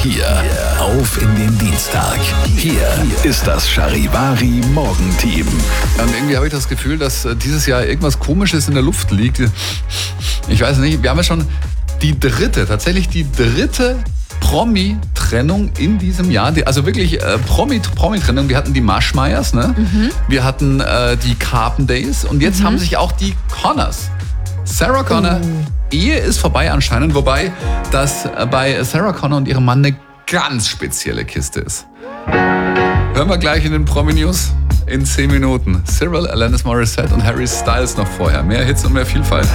hier auf in den Dienstag. Hier ist das Charivari Morgenteam. Und irgendwie habe ich das Gefühl, dass dieses Jahr irgendwas Komisches in der Luft liegt. Ich weiß nicht, wir haben ja schon tatsächlich die dritte Promi-Trennung in diesem Jahr. Also wirklich Promi-Trennung. Wir hatten die Maschmeyers, ne? Wir hatten die Carpendays und jetzt haben sich auch die Connors. Sarah Connor, Ehe ist vorbei anscheinend, wobei das bei Sarah Connor und ihrem Mann eine ganz spezielle Kiste ist. Hören wir gleich in den Promi-News in 10 Minuten. Cyril, Alanis Morissette und Harry Styles noch vorher. Mehr Hits und mehr Vielfalt.